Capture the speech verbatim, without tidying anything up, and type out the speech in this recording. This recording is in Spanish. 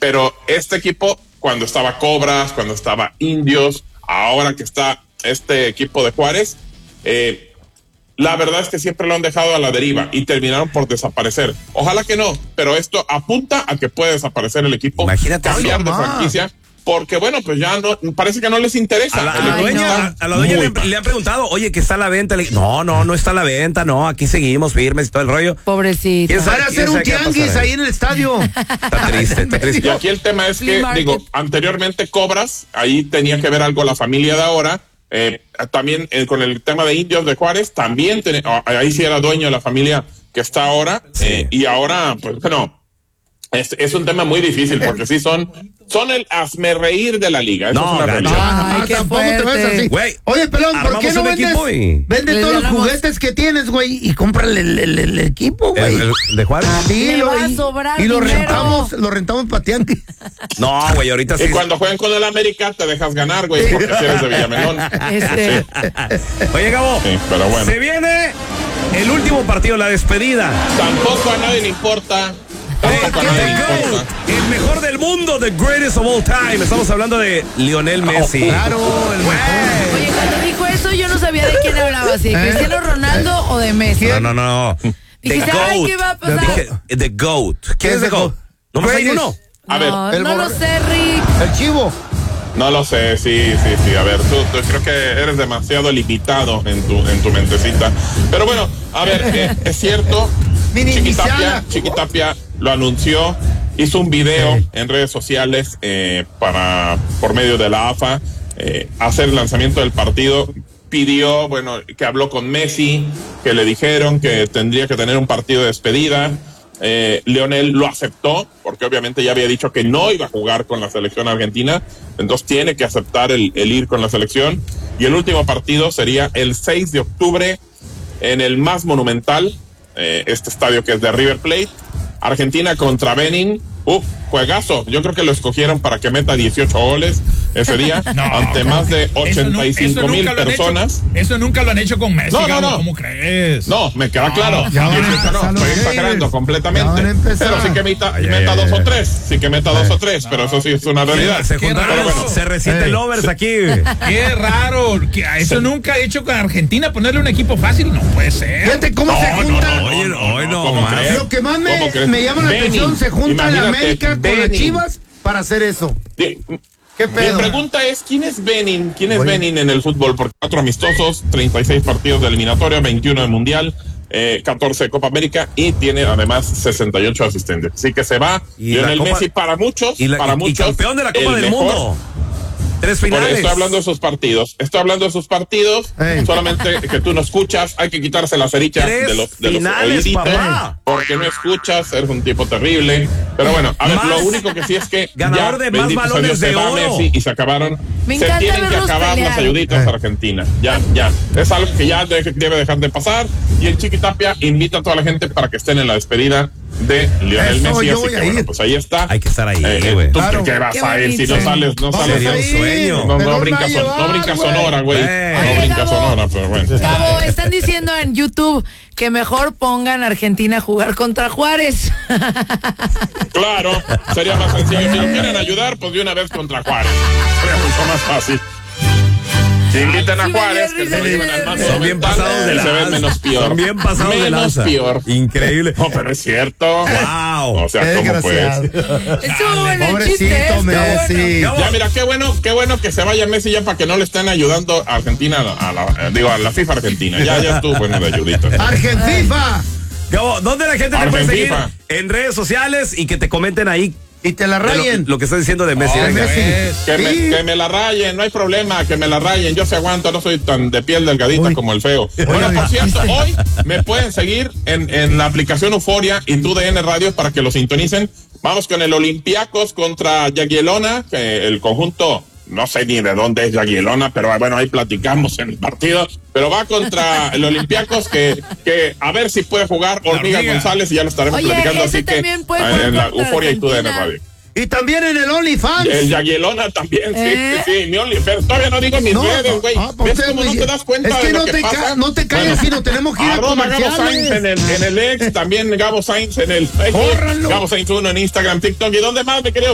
pero este equipo, cuando estaba Cobras, cuando estaba Indios, ahora que está este equipo de Juárez, eh, la verdad es que siempre lo han dejado a la deriva y terminaron por desaparecer. Ojalá que no, pero esto apunta a que puede desaparecer el equipo. Imagínate, cambiar de franquicia, porque bueno, pues ya no, parece que no les interesa. A la, a la dueña, a la dueña le, le han preguntado, oye, que está a la venta. Le, no, no, no está a la venta, no, aquí seguimos firmes y todo el rollo. Pobrecito. Van a hacer un tianguis ahí en el estadio. Está triste, está triste. Y aquí el tema es que, digo, anteriormente Cobras, ahí tenía que ver algo la familia de ahora. Eh, también eh, con el tema de Indios de Juárez, también ten, oh, ahí sí era dueño de la familia que está ahora, sí. eh, y ahora, pues bueno, es, es un tema muy difícil, porque sí son, son el hazmerreír de la liga. Eso no, es una realidad. No, no, tampoco te ves así. Wey, oye, pelón, ¿por qué no vendes? Y... Vende todos los juguetes que tienes, güey, y cómprale el, el, el, el equipo, güey. ¿El, el de Juárez? Sí, Me lo, va a y, sobrar y lo dinero. rentamos, lo rentamos para tianguis. No, güey, ahorita sí. Y cuando jueguen con el América te dejas ganar, güey, porque si eres de Villamelón. Este. Sí. Oye, Gabo, sí, pero bueno. Se viene el último partido, la despedida. Tampoco a nadie le importa. Tampoco a nadie le importa. El mejor del mundo, the greatest of all time. Estamos hablando de Lionel Messi. Oh, claro, el mejor. Oye, cuando dijo eso yo no sabía de quién hablaba, si de Cristiano Ronaldo o de Messi. No, no, no. Dijiste, ay, ¿qué va a pasar? Dije, the GOAT. ¿Quién es the GOAT? ¿No más hay uno? A ver, no, el no lo sé, Rick. El chivo. No lo sé, sí, sí, sí. A ver, tú, tú creo que eres demasiado limitado en tu, en tu mentecita. Pero bueno, a ver, eh, es cierto. Chiquitapia, Chiquitapia lo anunció, hizo un video sí. en redes sociales eh, para, por medio de la A F A, eh, hacer el lanzamiento del partido. Pidió, bueno, que habló con Messi, que le dijeron que tendría que tener un partido de despedida. Eh, Lionel lo aceptó, porque obviamente ya había dicho que no iba a jugar con la selección argentina, entonces tiene que aceptar el, el ir con la selección, y el último partido sería el seis de octubre en el más monumental, eh, este estadio que es de River Plate, Argentina contra Benin. Uf, juegazo. Yo creo que lo escogieron para que meta dieciocho goles ese día, no, ante más de ochenta y cinco mil personas. Hecho, eso nunca lo han hecho con Messi. No, no, no. ¿Cómo crees? No, me queda no, claro. Ya van dieciocho no, estoy exagerando completamente. Pero sí que meta, ay, meta ay, dos ay. o tres. Sí que meta ay. dos o tres, no, pero eso sí es una realidad. Se juntaron, bueno, se resiente lovers aquí. Qué raro. Eso sí. Nunca ha hecho con Argentina, ponerle un equipo fácil. No puede ser. Fíjate cómo no, se junta. No, no, Oye, no, hoy no, no, más. Lo que más me, me llama la Benin, atención, se junta la América con Benin. las Chivas para hacer eso. Sí. ¿Qué pedo? Mi pregunta es, ¿quién es Benin? ¿Quién es Oye. Benin en el fútbol? Porque cuatro amistosos, treinta y seis partidos de eliminatoria, veintiuno de mundial, eh, catorce de Copa América y tiene además sesenta y ocho asistentes. Así que se va Lionel Messi para muchos, y la, para y, muchos. Y campeón de la Copa del mejor. Mundo. Tres finales. Estoy hablando de esos partidos. Estoy hablando de esos partidos. Hey. Solamente que tú no escuchas. Hay que quitarse la cerilla de los, de los oíditos. Papá. Porque no escuchas. Eres un tipo terrible. Pero bueno, a ver, más, lo único que sí es que. Ganador ya, de más balones de oro. Messi y se acabaron. Me se tienen que acabar pelear. las ayuditas a Argentina. Ya, ya. Es algo que ya debe dejar de pasar. Y el Chiquitapia invita a toda la gente para que estén en la despedida de Lionel Eso, Messi. Así que bueno, pues ahí está. Hay que estar ahí, eh, güey. ¿Tú claro, qué vas qué a ir? Si no sales, no Vamos sales. Sería un sueño. No, no brinca, son, no brinca Sonora, güey. No brinca Sonora, pero bueno. Gabo, están diciendo en YouTube que mejor pongan a Argentina a jugar contra Juárez. Claro, sería más sencillo. Si lo quieren ayudar, pues de una vez contra Juárez. Sería mucho más fácil. Si invitan a Juárez, que se lo lleven al más. Son bien pasados de lanza. Se ven menos peor. Son bien pasados menos de lanza. Peor. Increíble. No, pero es cierto. Wow. O sea, ¿cómo pues? Estuvo bueno el chiste. Pobrecito Messi. Bueno. Ya, mira, qué bueno, qué bueno que se vaya Messi ya para que no le estén ayudando a Argentina, a la, digo, a la FIFA Argentina. Ya, ya estuvo bueno de ayudita. Argentina. Gabo, ¿dónde la gente te puede seguir? En redes sociales y que te comenten ahí. Y te la rayen. Lo, lo que estás diciendo de Messi. Oh, venga. Messi. Que, Sí. me, que me la rayen, no hay problema, que me la rayen. Yo se aguanto, no soy tan de piel delgadita Uy. como el feo. Bueno, por cierto, hoy me pueden seguir en, en la aplicación Euforia y tu D N Radio para que lo sintonicen. Vamos con el Olympiacos contra Jagiellona, que el conjunto, no sé ni de dónde es Jagiellona, pero bueno, ahí platicamos en el partido. Pero va contra el Olympiacos, que, que a ver si puede jugar Hormiga González y ya lo estaremos Oye, platicando. ese Así que puede en la contra Euforia y tu D N Argentina. Radio. Y también en el OnlyFans. El Jagiellona también, ¿Eh? sí, sí, sí, mi OnlyFans. Todavía no digo mis No, redes, güey. ah, pues ¿Ves cómo no te das cuenta es que de lo no que te pasa? ca- no te calles, sino tenemos que ir a arroba Gabo comerciales. Sainz en el, en el ex, también Gabo Sainz en el Facebook, Córranlo. Gabo Sainz uno en Instagram, TikTok. ¿Y dónde más, mi querido?